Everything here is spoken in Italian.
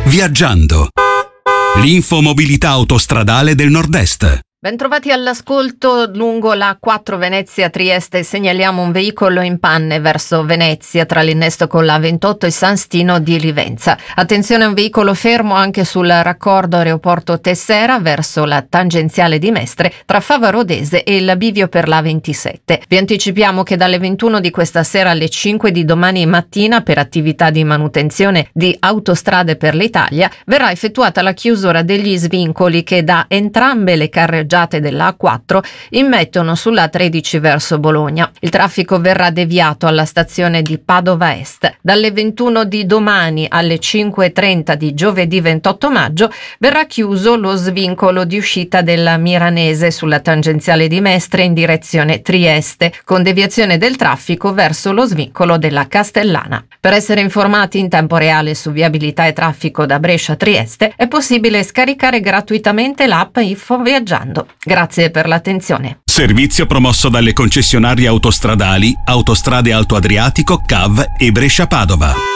Viaggiando. L'infomobilità autostradale del Nord-Est. Bentrovati all'ascolto. Lungo la A4 Venezia-Trieste segnaliamo un veicolo in panne verso Venezia tra l'innesto con la A28 e San Stino di Livenza. Attenzione, un veicolo fermo anche sul raccordo aeroporto Tessera verso la tangenziale di Mestre tra Fava Rodese e il bivio per la A27. Vi anticipiamo che dalle 21 di questa sera alle 5 di domani mattina, per attività di manutenzione di Autostrade per l'Italia, verrà effettuata la chiusura degli svincoli che da entrambe le carreggiate della A4 immettono sulla A13 verso Bologna. Il traffico verrà deviato alla stazione di Padova Est. Dalle 21 di domani alle 5:30 di giovedì 28 maggio verrà chiuso lo svincolo di uscita della Miranese sulla tangenziale di Mestre in direzione Trieste, con deviazione del traffico verso lo svincolo della Castellana. Per essere informati in tempo reale su viabilità e traffico da Brescia a Trieste è possibile scaricare gratuitamente l'app Info Viaggiando. Grazie per l'attenzione. Servizio promosso dalle concessionarie autostradali Autostrade Alto Adriatico, CAV e Brescia Padova.